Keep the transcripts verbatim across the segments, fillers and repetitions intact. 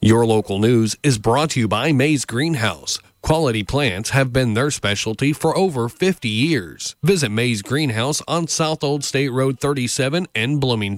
Your local news is brought to you by Mays Greenhouse. Quality plants have been their specialty for over fifty years. Visit Mays Greenhouse on South Old State Road thirty-seven in Bloomington.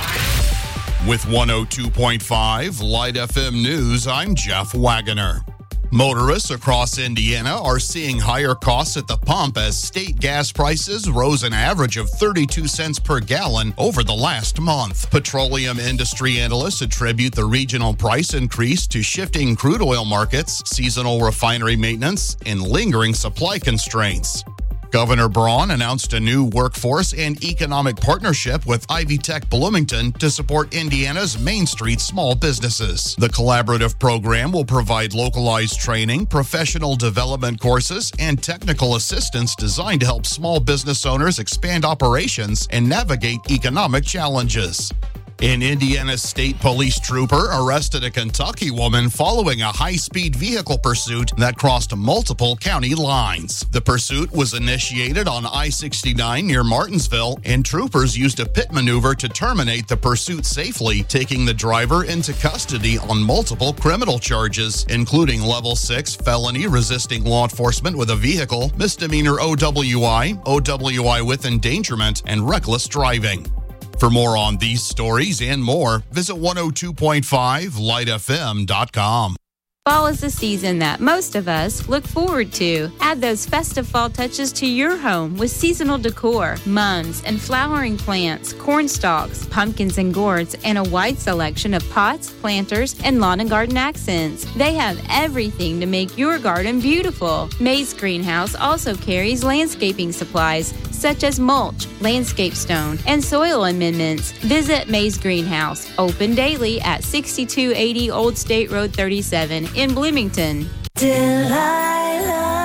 With one oh two point five Light F M News, I'm Jeff Wagoner. Motorists across Indiana are seeing higher costs at the pump as state gas prices rose an average of thirty-two cents per gallon over the last month. Petroleum industry analysts attribute the regional price increase to shifting crude oil markets, seasonal refinery maintenance, and lingering supply constraints. Governor Braun announced a new workforce and economic partnership with Ivy Tech Bloomington to support Indiana's Main Street small businesses. The collaborative program will provide localized training, professional development courses, and technical assistance designed to help small business owners expand operations and navigate economic challenges. An Indiana State Police trooper arrested a Kentucky woman following a high-speed vehicle pursuit that crossed multiple county lines. The pursuit was initiated on I sixty-nine near Martinsville, and troopers used a pit maneuver to terminate the pursuit safely, taking the driver into custody on multiple criminal charges, including level six felony resisting law enforcement with a vehicle, misdemeanor O W I, O W I with endangerment, and reckless driving. For more on these stories and more, visit one oh two point five light f m dot com. Fall is the season that most of us look forward to. Add those festive fall touches to your home with seasonal decor, mums and flowering plants, corn stalks, pumpkins and gourds, and a wide selection of pots, planters, and lawn and garden accents. They have everything to make your garden beautiful. Mays Greenhouse also carries landscaping supplies such as mulch, landscape stone, and soil amendments. Visit Mays Greenhouse, open daily at sixty-two eighty Old State Road thirty-seven in Bloomington. Delilah.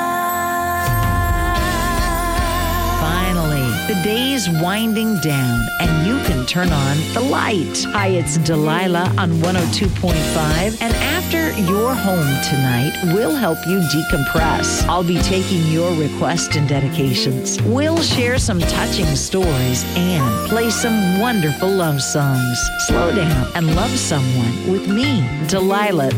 Finally, the day's winding down and you can turn on the light. Hi, it's Delilah on one oh two point five, and after you're home tonight, we'll help you decompress. I'll be taking your requests and dedications. We'll share some touching stories and play some wonderful love songs. Slow down and love someone with me, Delilah.